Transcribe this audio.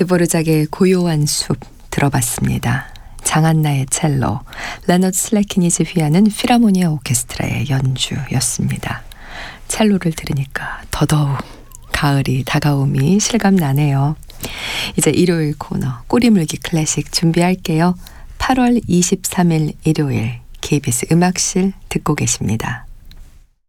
드보르작의 고요한 숲 들어봤습니다. 장한나의 첼로, 레너드 슬래킨이 지휘하는 필하모니아 오케스트라의 연주였습니다. 첼로를 들으니까 더더욱 가을이 다가옴이 실감나네요. 이제 일요일 코너 꼬리물기 클래식 준비할게요. 8월 23일 일요일 KBS 음악실 듣고 계십니다.